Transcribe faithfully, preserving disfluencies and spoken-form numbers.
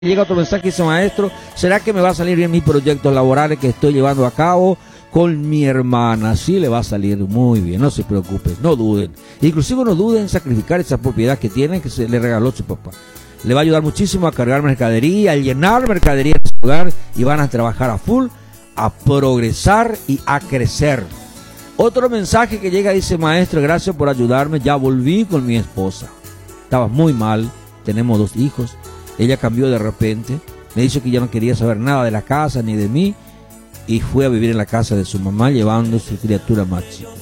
Llega otro mensaje y dice: maestro, ¿será que me va a salir bien mis proyectos laborales que estoy llevando a cabo con mi hermana? Sí, le va a salir muy bien, no se preocupen, no duden. Inclusive no duden en sacrificar esa propiedad que tienen, que se le regaló su papá. Le va a ayudar muchísimo a cargar mercadería, a llenar mercadería en su hogar, y van a trabajar a full, a progresar y a crecer. Otro mensaje que llega dice: maestro, gracias por ayudarme, ya volví con mi esposa. Estaba muy mal, tenemos dos hijos. Ella cambió de repente, me dijo que ya no quería saber nada de la casa ni de mí, y fue a vivir en la casa de su mamá llevando su criatura Maxi.